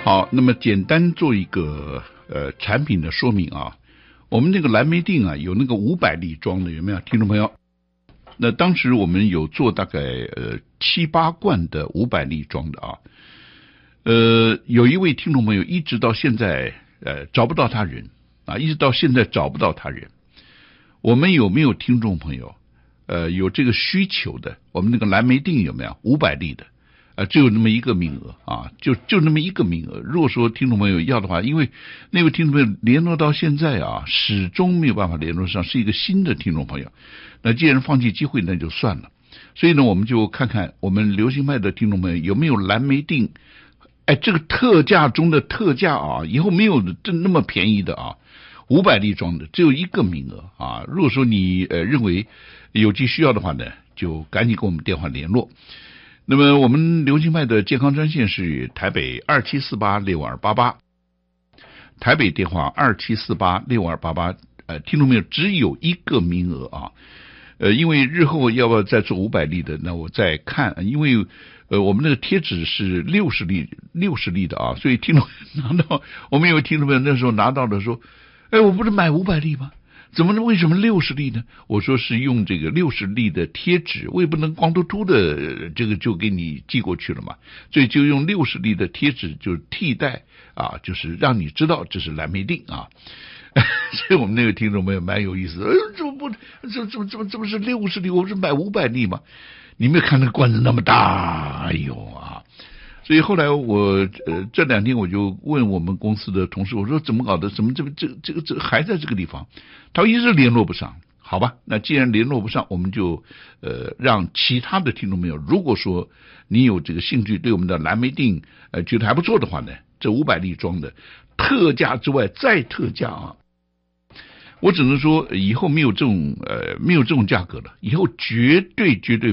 好，那么简单做一个产品的说明啊。我们那个蓝莓锭啊，有那个500粒装的，有没有听众朋友？那当时我们有做大概7、8罐的500粒装的啊。有一位听众朋友一直到现在找不到他人啊，一直到现在找不到他人。我们有没有听众朋友有这个需求的？我们那个蓝莓锭有没有500粒的？只有那么一个名额啊，就那么一个名额。如果说听众朋友要的话，因为那位听众朋友联络到现在啊，始终没有办法联络上，是一个新的听众朋友。那既然放弃机会，那就算了。所以呢，我们就看看我们流行派的听众朋友有没有蓝莓锭。这个特价中的特价啊，以后没有那么便宜的啊，500粒装的只有一个名额啊。如果说你认为有其需要的话呢，就赶紧跟我们电话联络。那么我们流行派的健康专线是台北27486288，台北电话27486288，听众朋友只有一个名额啊。因为日后要不要再做500粒的，那我再看，因为我们那个贴纸是60粒的啊，所以听众拿到，我们有听众朋友那时候拿到的说，我不是买500粒吗？为什么60粒呢？我说是用这个60粒的贴纸，我也不能光秃秃的这个就给你寄过去了嘛，所以就用60粒的贴纸就替代啊，就是让你知道这是蓝莓锭啊。所以我们那个听众朋友蛮有意思的，怎么是60粒？我不是买500粒吗？你没有看那个罐子那么大，哎呦啊！所以后来我这2天我就问我们公司的同事，我说怎么搞的？怎么这还在这个地方？他说一直联络不上。好吧，那既然联络不上，我们就让其他的听众朋友，如果说你有这个兴趣，对我们的蓝莓锭觉得还不错的话呢，这500粒装的特价之外再特价啊！我只能说以后没有这种价格了，以后绝对